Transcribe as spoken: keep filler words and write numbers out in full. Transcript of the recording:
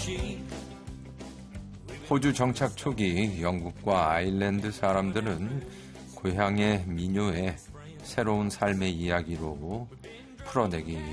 호주 정착 초기 영국과 아일랜드 사람들은 고향의 민요에 새로운 삶의 이야기로 풀어내기